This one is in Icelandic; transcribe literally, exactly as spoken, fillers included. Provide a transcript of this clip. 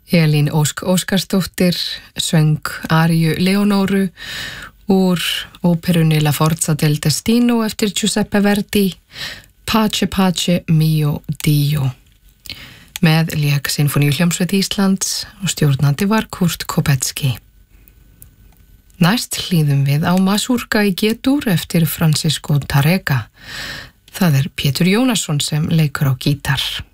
Elín Ósk Óskarsdóttir söng aríu Leonóru úr óperunni La Forza del Destino eftir Giuseppe Verdi, Pace Pace Mio Dio. Með lék Sinfóníuhljómsveit Íslands og stjórnandi var Kurt Kopetzky. Næst hlýðum við á Mazurka í G-dúr eftir Francisco Tárrega. Það er Pétur Jónasson sem leikur á gítar.